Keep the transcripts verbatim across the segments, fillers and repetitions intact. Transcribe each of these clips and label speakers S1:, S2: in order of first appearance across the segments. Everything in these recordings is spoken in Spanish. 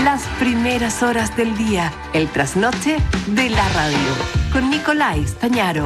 S1: las primeras horas del día, el trasnoche de la radio, con Nicolai Stañaro.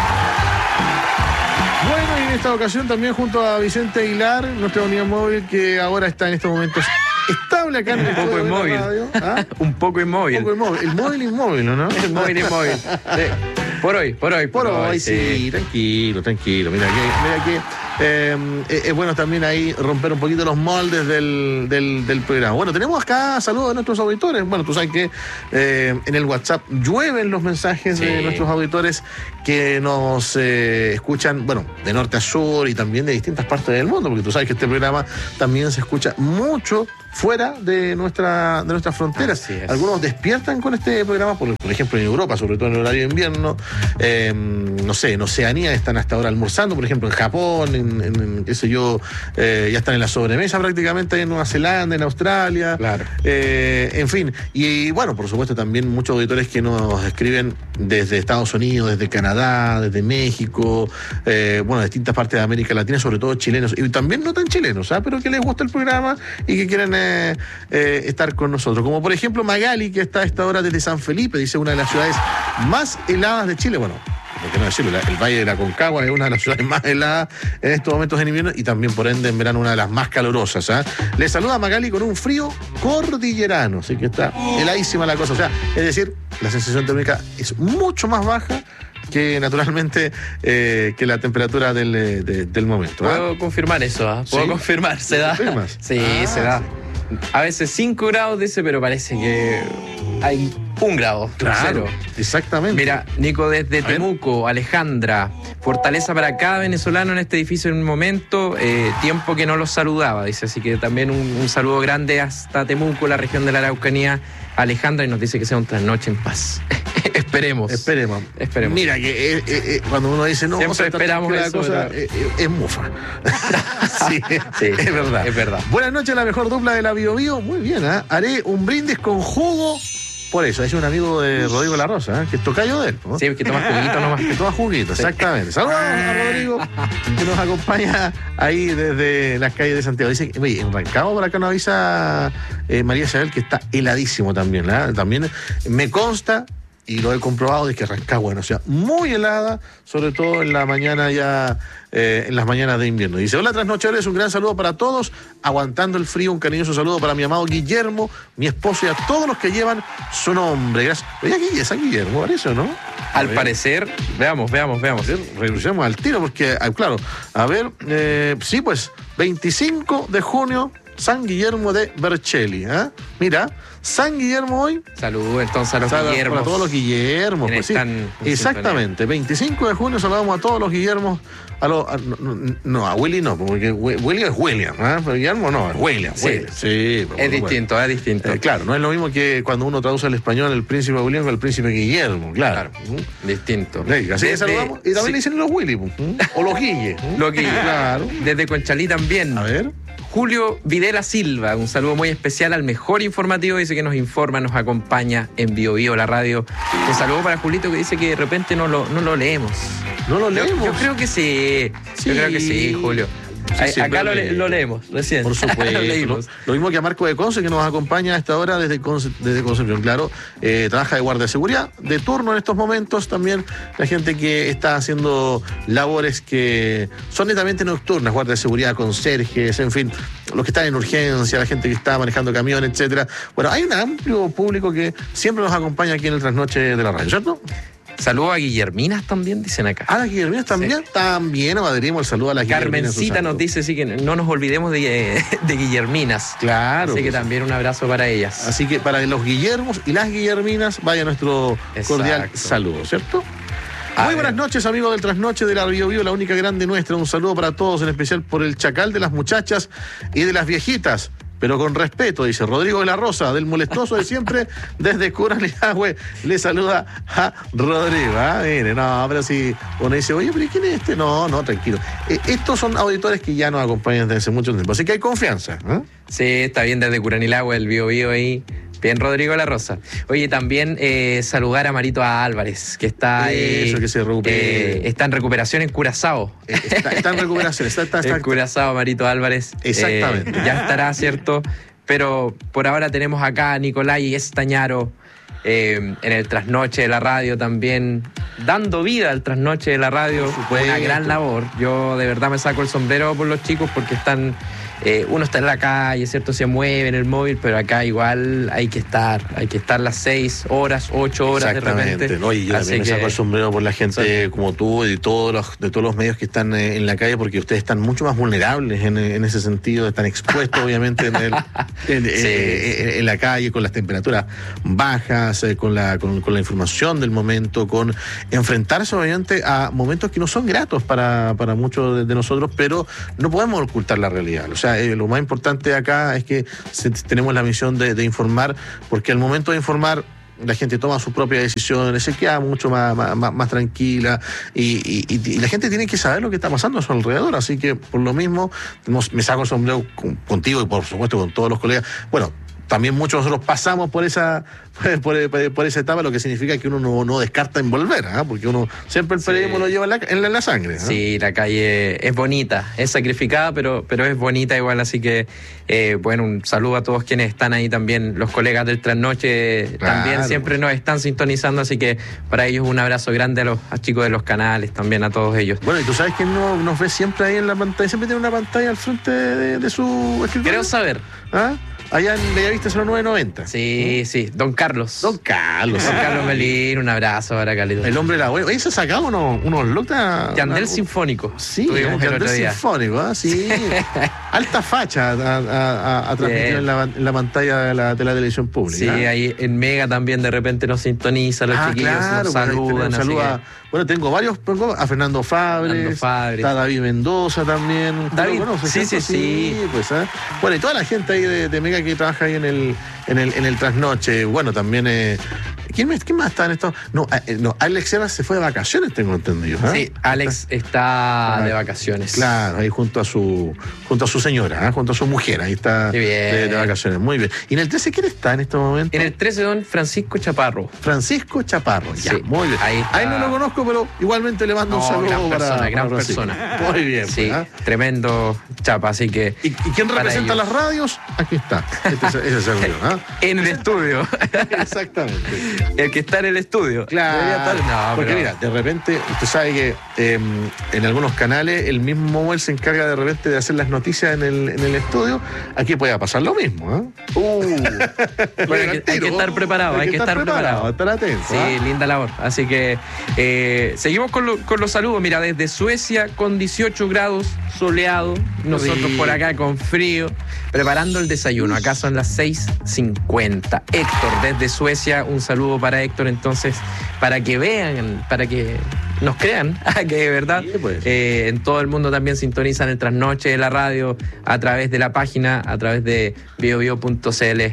S2: Bueno, y en esta ocasión también junto a Vicente Aguilar, nuestra unidad móvil que ahora está en estos momentos estable acá en el
S3: un poco inmóvil.
S2: ¿Ah?
S3: un poco inmóvil.
S2: Un poco inmóvil. El móvil inmóvil, ¿no?
S3: El móvil inmóvil. Sí. Por hoy, por hoy.
S2: Por, por hoy, hoy, sí. sí. Tranquilo, tranquilo. Mira que, mira que eh, es bueno también ahí romper un poquito los moldes del, del, del programa. Bueno, tenemos acá saludos de nuestros auditores. Bueno, tú sabes que eh, en el WhatsApp llueven los mensajes sí. de nuestros auditores que nos eh, escuchan, bueno, de norte a sur y también de distintas partes del mundo, porque tú sabes que este programa también se escucha mucho fuera de nuestra de nuestras fronteras. Algunos despiertan con este programa, por, por ejemplo en Europa, sobre todo en el horario de invierno, eh, no sé, en Oceanía están hasta ahora almorzando, por ejemplo en Japón, en, en qué sé yo, eh, ya están en la sobremesa prácticamente en Nueva Zelanda, en Australia,
S3: claro.
S2: eh, en fin, y, y bueno, por supuesto también muchos auditores que nos escriben desde Estados Unidos, desde Canadá, desde México, eh, bueno, de distintas partes de América Latina, sobre todo chilenos, y también no tan chilenos, ¿ah? Pero que les gusta el programa y que quieren eh, Eh, estar con nosotros, como por ejemplo Magali, que está a esta hora desde San Felipe, dice una de las ciudades más heladas de Chile. Bueno, por qué no decirlo, el Valle de la Concagua es una de las ciudades más heladas en estos momentos en invierno y también por ende en verano una de las más calurosas, ¿eh? Le saluda Magali con un frío cordillerano, así que está heladísima la cosa, o sea, es decir, la sensación térmica es mucho más baja que naturalmente eh, que la temperatura del, de, del momento. ¿eh?
S3: Puedo confirmar eso, ¿eh? Puedo
S2: ¿Sí?
S3: confirmar, se da.
S2: ¿Confirmas?
S3: Sí,
S2: ah,
S3: se da.
S2: Sí.
S3: A veces cinco grados dice, pero parece que hay un grado.
S2: Claro,
S3: cero.
S2: Exactamente.
S3: Mira, Nico, desde Temuco, Alejandra, fortaleza para cada venezolano en este edificio en un momento, eh, tiempo que no los saludaba, dice, así que también un, un saludo grande hasta Temuco, la región de la Araucanía, Alejandra, y nos dice que sea un trasnoche en paz. Esperemos.
S2: Esperemos.
S3: Esperemos.
S2: Mira, que eh, eh, cuando uno dice no,
S3: siempre esperamos
S2: la
S3: eso,
S2: cosa, eh, eh, es mufa. sí,
S3: sí,
S2: es verdad.
S3: Es verdad.
S2: Buenas noches, la mejor dupla de la Bio Bio. Muy bien, ¿eh? Haré un brindis con jugo. Por eso, es un amigo de Rodrigo La Rosa, ¿eh? Que es tocayo de él, ¿no?
S3: Sí, que toma juguito nomás.
S2: Que toma juguito, sí. Exactamente. Saludos a Rodrigo, que nos acompaña ahí desde las calles de Santiago. Dice, oye, en Rancagua por acá nos avisa eh, María Isabel que está heladísimo también, ¿eh? También me consta, y lo he comprobado, de que Rancagua, o sea, muy helada, sobre todo en la mañana ya, eh, en las mañanas de invierno. Dice, hola trasnochadores, un gran saludo para todos, aguantando el frío, un cariñoso saludo para mi amado Guillermo, mi esposo y a todos los que llevan su nombre. Gracias. Oye, aquí es San Guillermo, parece, ¿no? A
S3: Al
S2: ver.
S3: parecer, veamos, veamos, veamos.
S2: Regresemos al tiro, porque, claro, a ver, eh, sí, pues, veinticinco de junio, San Guillermo de Vercelli, ¿eh? Mira, San Guillermo hoy.
S3: Saludos entonces a los
S2: Sal-
S3: Guillermos.
S2: A todos los Guillermos. Pues, sí. Exactamente, veinticinco de junio saludamos a todos los Guillermos. A los, a, no, no, a Willy no, porque William es William, ¿eh? Pero Guillermo no, es William.
S3: Sí,
S2: William. sí
S3: es distinto,
S2: bueno.
S3: es distinto.
S2: Eh, claro, no es lo mismo que cuando uno traduce al español el príncipe William con el príncipe Guillermo, claro.
S3: Claro, ¿Mm? distinto.
S2: Sí, así
S3: Desde,
S2: que saludamos. Y también
S3: sí.
S2: le dicen los Willy, ¿eh? O los Guille. ¿eh?
S3: Los Guille.
S2: Claro.
S3: Desde Conchalí también.
S2: A ver.
S3: Julio Videla Silva, un saludo muy especial al mejor informativo, dice que nos informa, nos acompaña en Bio Bio, la radio. Un saludo para Julito que dice que de repente no lo, no lo leemos.
S2: ¿No lo leemos?
S3: Yo, yo creo que sí,
S2: sí.
S3: yo creo que sí, Julio.
S2: Sí, sí,
S3: acá lo,
S2: le...
S3: lo leemos, recién.
S2: Por supuesto.
S3: lo, leímos.
S2: lo mismo que a Marco de Conce, que nos acompaña a esta hora desde, Conce, desde Concepción. Claro, eh, trabaja de guardia de seguridad, de turno en estos momentos. También la gente que está haciendo labores que son netamente nocturnas, guardia de seguridad, conserjes, en fin, los que están en urgencia, la gente que está manejando camión, etcétera. Bueno, hay un amplio público que siempre nos acompaña aquí en el Trasnoche de la Radio, ¿cierto?
S3: Saludos a Guillerminas también, dicen acá.
S2: ¿A las Guillerminas también? Sí. También adherimos el saludo a las Guillerminas.
S3: Carmencita nos dice, sí, que no nos olvidemos de, de Guillerminas.
S2: Claro.
S3: Así que también un abrazo para ellas.
S2: Así que para los Guillermos y las Guillerminas, vaya nuestro Exacto. cordial saludo, ¿cierto? A Muy ver. buenas noches, amigos del Trasnoche de la Bio Bio, la única grande nuestra. Un saludo para todos, en especial por el chacal de las muchachas y de las viejitas. Pero con respeto, dice Rodrigo de la Rosa, del molestoso de siempre, desde Curalihue, le saluda a Rodrigo. ¿Ah? Mire, no, pero si uno dice, oye, pero ¿quién es este? No, no, tranquilo. Eh, estos son auditores que ya nos acompañan desde hace mucho tiempo, así que hay confianza. ¿eh?
S3: Sí, está bien desde Curanilagüe, el Bio Bio ahí. Bien, Rodrigo de la Rosa. Oye, también eh, saludar a Marito Álvarez, que está
S2: Eso,
S3: eh,
S2: que se
S3: eh, está en recuperación en Curazao.
S2: Eh, está, está en recuperación, está, está, está
S3: en Curazao, Marito Álvarez.
S2: Exactamente.
S3: Eh, ya estará, ¿cierto? pero por ahora tenemos acá a Nicolai Estañaro eh, en el Trasnoche de la Radio también, dando vida al Trasnoche de la Radio, una gran labor. Yo de verdad me saco el sombrero por los chicos porque están... Eh, uno está en la calle, ¿cierto? Se mueve en el móvil, pero acá igual hay que estar, hay que estar las seis horas, ocho horas de repente.
S2: ¿No? Y yo también me saco el sombrero por la gente sí. como tú y de todos los, de todos los medios que están eh, en la calle, porque ustedes están mucho más vulnerables en, en ese sentido, están expuestos obviamente en, el, en, sí. eh, en, en la calle, con las temperaturas bajas, eh, con, la, con, con la información del momento, con enfrentarse obviamente a momentos que no son gratos para, para muchos de, de nosotros, pero no podemos ocultar la realidad. O sea, Eh, lo más importante acá es que se, tenemos la misión de, de informar, porque al momento de informar la gente toma sus propias decisiones, se queda mucho más, más, más tranquila y, y, y la gente tiene que saber lo que está pasando a su alrededor, así que por lo mismo me saco el sombrero contigo y por supuesto con todos los colegas. Bueno, también muchos nosotros pasamos por esa por, por, por esa etapa, lo que significa que uno no, no descarta en volver, ¿eh? Porque uno siempre el periodismo sí. lo lleva en la, en la, en la sangre. ¿eh?
S3: Sí, la calle es bonita, es sacrificada, pero, pero es bonita igual, así que eh, bueno, un saludo a todos quienes están ahí también, los colegas del Trasnoche claro. también siempre nos están sintonizando, así que para ellos un abrazo grande a los a chicos de los canales, también a todos ellos.
S2: Bueno, y tú sabes que no, nos ve siempre ahí en la pantalla, siempre tiene una pantalla al frente de, de su escritorio.
S3: Quiero saber.
S2: ¿Ah? Allá en Bellavista cero nueve noventa.
S3: Sí, sí, don Carlos.
S2: Don Carlos.
S3: Don Carlos Melín, un abrazo para Carlitos.
S2: El hombre de la web. Oye, se sacaba unos, unos looks.
S3: Yandel
S2: una,
S3: Sinfónico.
S2: Sí, Yandel Sinfónico, ¿eh? Sí. Alta facha a, a, a, a transmitir en la, en la pantalla de la, de la televisión pública.
S3: Sí, ¿eh? Ahí en Mega también de repente nos sintoniza, los ah, chiquillos claro, nos saludan.
S2: Bueno, saluda, bueno, tengo varios, a Fernando Fabres, Fernando Fabres. Está David Mendoza también.
S3: David, sí, sí, sí, sí.
S2: Pues, ¿eh? Bueno, y toda la gente ahí de, de Mega que trabaja ahí en el, en el, en el Trasnoche. Bueno, también... Eh, ¿Quién, me, ¿Quién más está en esto? No, eh, no, Alex Sebas se fue de vacaciones, tengo entendido. ¿eh?
S3: Sí, Alex está ah, de vacaciones.
S2: Claro, ahí junto a su junto a su señora, ¿eh? junto a su mujer, ahí está de, de vacaciones. Muy bien. ¿Y en el trece quién está en este momento?
S3: En el trece, don Francisco Chaparro.
S2: Francisco Chaparro, ya,
S3: sí,
S2: muy bien.
S3: Ahí,
S2: ahí no lo conozco, pero igualmente le mando
S3: no,
S2: un saludo
S3: gran
S2: para,
S3: persona,
S2: para
S3: gran
S2: Francisco.
S3: persona.
S2: Muy bien.
S3: Sí,
S2: pues, ¿eh?
S3: Tremendo Chapa, así que...
S2: ¿Y, y quién representa las radios? Aquí está. Este es, ese es el mío, ¿eh?
S3: En el estudio.
S2: Exactamente.
S3: El que está en el estudio.
S2: Claro. Estar, no, porque pero... mira, de repente, usted sabe que eh, en algunos canales el mismo Moel se encarga de repente de hacer las noticias en el, en el estudio. Aquí puede pasar lo mismo, ¿eh?
S3: Uh. Bueno, hay, que, hay que estar preparado, hay, hay que, que estar, estar preparado.
S2: Estar atento.
S3: Sí, ¿eh? Linda labor. Así que eh, seguimos con, lo, con los saludos. Mira, desde Suecia con dieciocho grados, soleado. Nosotros sí. por acá con frío, preparando el desayuno. Acá son las seis cincuenta. Héctor, desde Suecia, un saludo para Héctor. Entonces, para que vean, para que nos crean, que de verdad sí, pues. eh, en todo el mundo también sintonizan el Trasnoche de la Radio a través de la página, a través de biobio punto cl.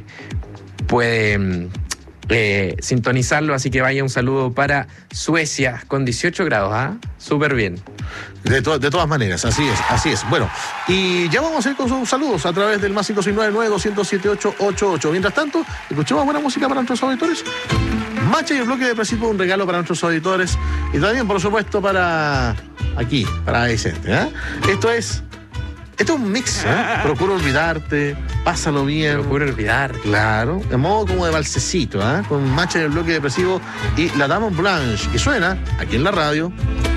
S3: Puede eh, sintonizarlo, así que vaya un saludo para Suecia con dieciocho grados, ¿ah? ¿eh? Súper bien.
S2: De, to- de todas maneras, así es, así es. Bueno, y ya vamos a ir con sus saludos a través del más cinco seis nueve nueve dos cero siete ocho ocho ocho. Mientras tanto, escuchemos buena música para nuestros auditores. Macha y el bloque de Precipo, un regalo para nuestros auditores y también, por supuesto, para aquí, para Vicente. ¿eh? Esto es Esto es un mix, ¿eh? Procura olvidarte, pásalo bien.
S3: Procura olvidar.
S2: Claro, de modo como de balsecito, ¿eh? Con Macha y el bloque depresivo y la Dame Blanche, que suena aquí en la radio.